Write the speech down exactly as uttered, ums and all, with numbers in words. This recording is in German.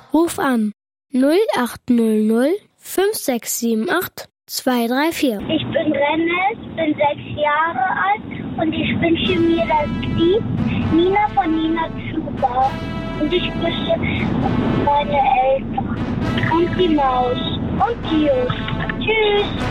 Ruf an null acht null null fünf sechs sieben acht zwei drei vier. Ich bin Rennes, bin sechs Jahre alt und ich wünsche mir das Lied Nina von Nina Chuba. Und ich grüße meine Eltern und die Maus und Tios. Tschüss.